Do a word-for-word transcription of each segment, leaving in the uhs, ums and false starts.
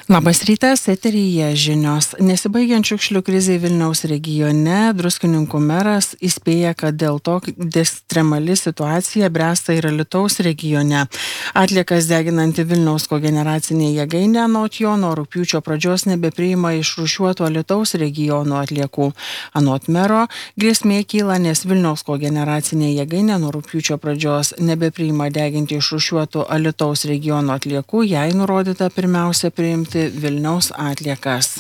Labas rytas, eteryje žinios. Nesibaigiant šiukšlių krizei Vilniaus regione, Druskininkų meras įspėja, kad dėl to ekstremali situacija bręsta ir Alytaus regione. Atliekas deginanti Vilniaus kogeneracinė jėgainė anot jo nuo rugpjūčio pradžios nebepriima išrūšiuotų Alytaus regiono atliekų. Anot mero, grėsmė kyla, nes Vilniaus kogeneracinė jėgainė nuo rugpjūčio pradžios nebepriima deginti išrūšiuotų Alytaus regiono atliekų, jai nurodyta pirmiausia priimti Vilniaus atliekas.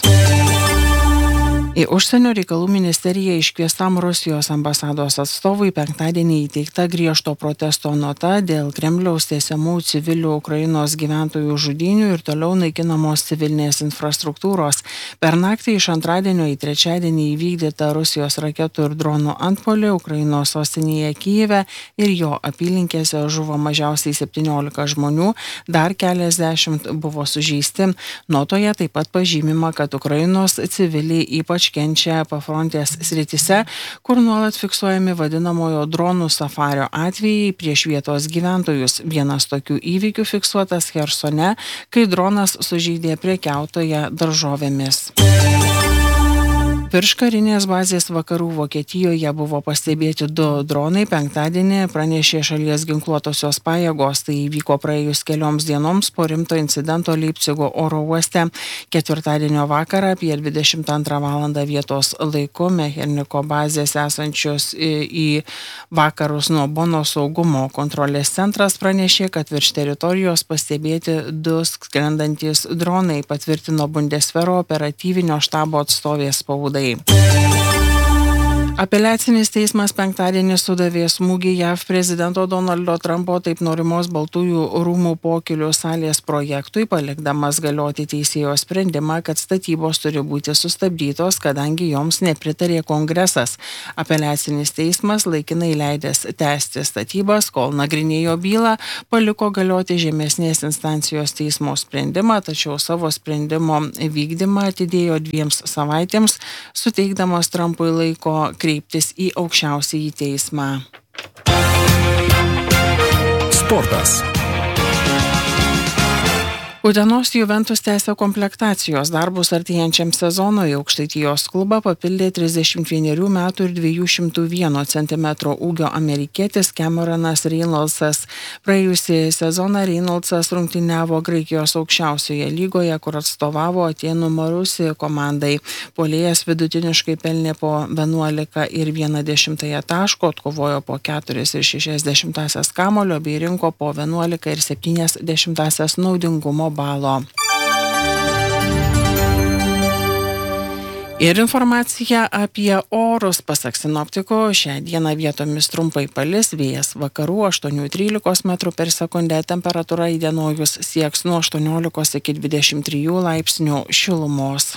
Į užsienio reikalų ministeriją iškviestam Rusijos ambasados atstovui penktadienį įteikta griežto protesto nota dėl Kremliaus tęsiamų civilių Ukrainos gyventojų žudynių ir toliau naikinamos civilinės infrastruktūros. Per naktį iš antradienio į trečiadienį įvykdyta Rusijos raketų ir dronų antpuolį Ukrainos sostinėje Kijeve ir jo apylinkėse žuvo mažiausiai septyniolika žmonių, dar keliasdešimt buvo sužeisti. Notoje taip pat pažymima, kad Ukrainos civiliai ypač kenčia pafrontės srityse, kur nuolat fiksuojami vadinamojo dronų safario atvejai prieš vietos gyventojus. Vienas tokių įvykių fiksuotas Chersone, kai dronas sužeidė prekiautoją daržovėmis. Virš karinės bazės vakarų Vokietijoje buvo pastebėti du dronai. Penktadienį pranešė šalies ginkluotosios pajėgos. Tai įvyko praėjus kelioms dienoms po rimto incidento Leipcigo oro uoste. Ketvirtadienio vakarą apie dvidešimt antrą valandą vietos laiku Mecherniko bazės esančios į vakarus nuo Bono saugumo kontrolės centras pranešė, kad virš teritorijos pastebėti du skrendantys dronai, patvirtino Bundeswehro operatyvinio štabo atstovė spaudai. Apeliacinis teismas penktadienį sudavė smūgį J A V prezidento Donaldo Trumpo taip norimos Baltųjų rūmų pokylių salės projektui, palikdamas galioti teisėjo sprendimą, kad statybos turi būti sustabdytos, kadangi joms nepritarė kongresas. Apeliacinis teismas laikinai leidęs tęsti statybas, kol nagrinėjo bylą, paliko galioti žemesnės instancijos teismo sprendimą, tačiau savo sprendimo vykdymą atidėjo dviems savaitėms, suteikdamas Trumpui laiko kreiptis į aukščiausiąjį teismą. Sportas. Utenos Juventus tęsia komplektacijos darbus artėjančiam sezonui. Aukštaitijos klubą papildė trisdešimt vienerių metų ir dviejų šimtų vieno centimetro ūgio amerikietis Cameronas Reynoldsas. Praėjusį sezoną Reynoldsas rungtyniavo Graikijos aukščiausioje lygoje, kur atstovavo Atėnų Marusi komandai. Puolėjas vidutiniškai pelnė po vienuolika ir vieną dešimtąją taško, atkovojo po keturis ir šešias dešimtąsias kamulio bei rinko po vienuolika ir septynias dešimtąsias naudingumo balo. Ir informacija apie orus. Pasak sinoptiko, šią dieną vietomis trumpai palis, vėjas vakarų aštuonių trylikos metrų per sekundę, temperatūra įdienojus sieks nuo aštuoniolikos iki dvidešimt trijų laipsnių šilumos.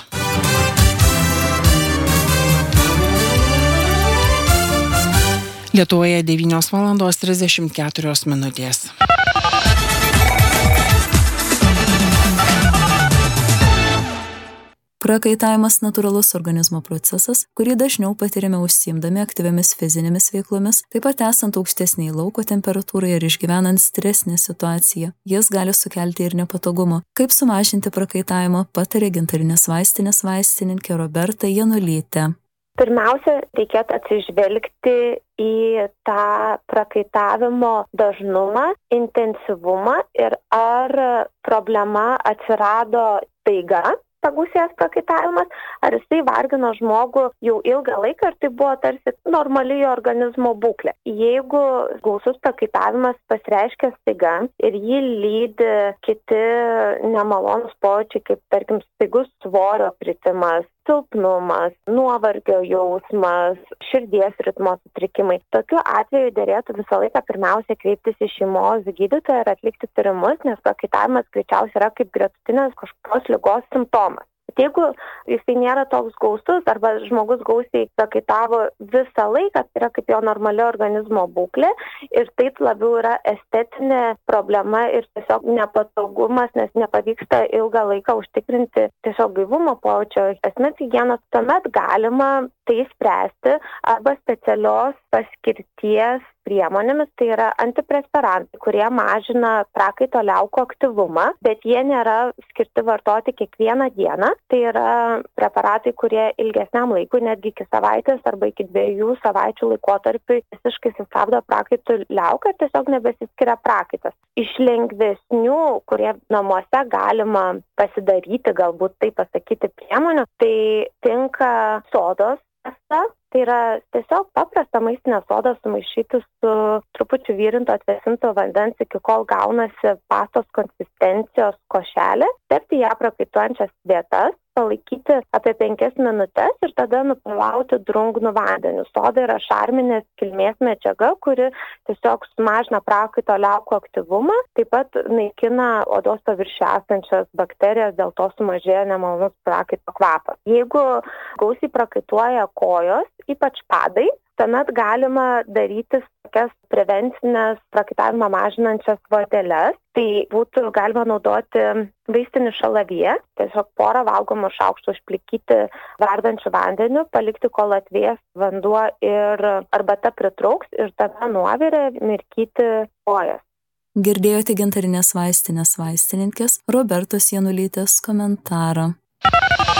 Lietuvoje devynios valandos trisdešimt keturios minutės. Prakaitavimas natūralus organizmo procesas, kurį dažniau patiriame užsiimdami aktyviamis fizinėmis veiklomis, taip pat esant aukštesniai lauko temperatūrai ir išgyvenant stresinę situaciją. Jis gali sukelti ir nepatogumo. Kaip sumažinti prakaitavimą, patarė gintarinės vaistinės vaistininkė Roberta Janulytė. Pirmiausia, reikėtų atsižvelgti į tą prakaitavimo dažnumą, intensyvumą ir ar problema atsirado staiga, pagausėjęs prakaitavimas, ar jisai vargino žmogų jau ilgą laiką ir tai buvo tarsi normali jo organizmo būklė. Jeigu gausus prakaitavimas pasireiškia staiga ir jį lydi kiti nemalonūs pojūčiai, kaip tarkim staigus svorio kritimas, silpnumas, nuovargio jausmas, širdies ritmo sutrikimai. Tokiu atveju derėtų visą laiką pirmiausia kreiptis į šeimos gydytoją ir atlikti tyrimus, nes prakaitavimas greičiausiai yra kaip gretutinės kažkokios ligos simptomas. Jeigu jisai nėra toks gausus arba žmogus gausiai prakaitavo visą laiką, tai yra kaip jo normali organizmo būklė ir taip labiau yra estetinė problema ir tiesiog nepatogumas, nes nepavyksta ilgą laiką užtikrinti tiesiog gaivumo pojūčio, asmens higienos, tuomet galima tai spręsti arba specialios paskirties priemonėmis, tai yra antipresperantai, kurie mažina prakaito liaukų aktyvumą, bet jie nėra skirti vartoti kiekvieną dieną. Tai yra preparatai, kurie ilgesniam laikui, netgi iki savaitės arba iki dviejų savaičių laikotarpiui visiškai sustabdo prakaito liauką ir tiesiog nebesiskiria prakaitas. Iš lengvesnių, kurie namuose galima pasidaryti, galbūt tai pasakyti priemonių, tai tinka sodos pasta. Tai yra tiesiog paprasta maistinė soda sumaišyti su trupučiu virinto atvėsinto vandens, iki kol gaunasi pastos konsistencijos košelė, tepti ją prakaituojančias vietas, palaikyti apie penkias minutes ir tada nuplauti drungnų vandeniu. Soda yra šarminės kilmės medžiaga, kuri tiesiog sumažina prakaito liaukų aktyvumą, taip pat naikina odos paviršiuje esančias bakterijas, dėl to sumažėja nemalonus prakaito kvapas. Jeigu gausiai prakaituoja kojos, ypač padai, tuomet galima daryti tokias prevencinės prakaitavimą mažinančias voteles. Tai būtų galima naudoti vaistinį šalaviją, tiesiog porą valgomų šaukštų užplikyti verdančiu vandeniu, palikti kol atvės vanduo ir arbata pritrauks ir tada nuovirę mirkyti kojas. Girdėjote Gintarinės vaistinės vaistininkės Robertos Janulytės komentarą.